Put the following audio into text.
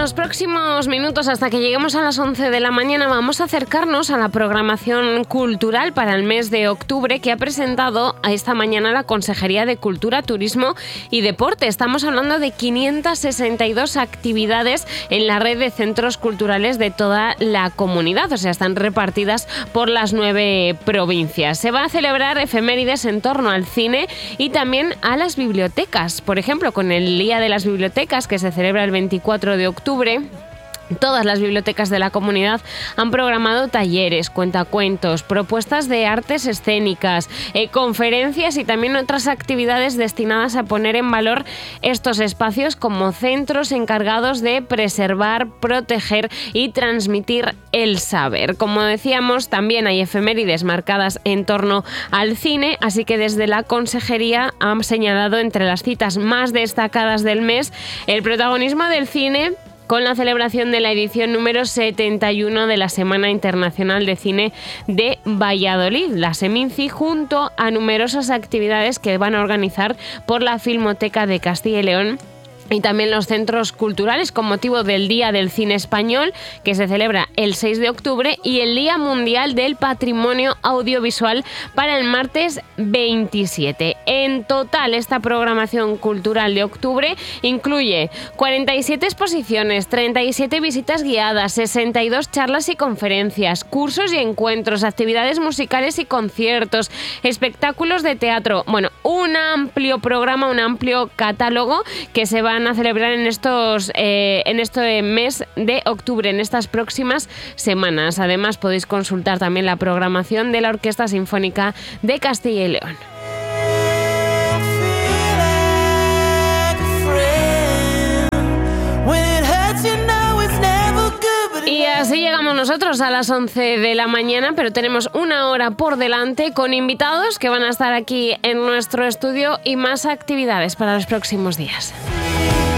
los próximos minutos, hasta que lleguemos a las 11 de la mañana, vamos a acercarnos a la programación cultural para el mes de octubre que ha presentado esta mañana la Consejería de Cultura, Turismo y Deporte. Estamos hablando de 562 actividades en la red de centros culturales de toda la comunidad, o sea, están repartidas por las 9 provincias. Se va a celebrar efemérides en torno al cine y también a las bibliotecas. Por ejemplo, con el Día de las Bibliotecas, que se celebra el 24 de octubre, todas las bibliotecas de la comunidad han programado talleres, cuentacuentos, propuestas de artes escénicas, conferencias y también otras actividades destinadas a poner en valor estos espacios como centros encargados de preservar, proteger y transmitir el saber. Como decíamos, también hay efemérides marcadas en torno al cine, así que desde la Consejería han señalado entre las citas más destacadas del mes el protagonismo del cine con la celebración de la edición número 71 de la Semana Internacional de Cine de Valladolid, la Seminci, junto a numerosas actividades que van a organizar por la Filmoteca de Castilla y León y también los centros culturales con motivo del Día del Cine Español, que se celebra el 6 de octubre, y el Día Mundial del Patrimonio Audiovisual para el martes 27. En total, esta programación cultural de octubre incluye 47 exposiciones, 37 visitas guiadas, 62 charlas y conferencias, cursos y encuentros, actividades musicales y conciertos, espectáculos de teatro. Bueno, un amplio programa, un amplio catálogo que se van a celebrar en este mes de octubre, en estas próximas semanas. Además, podéis consultar también la programación de la Orquesta Sinfónica de Castilla y León. Y así llegamos nosotros a las 11 de la mañana, pero tenemos una hora por delante con invitados que van a estar aquí en nuestro estudio y más actividades para los próximos días.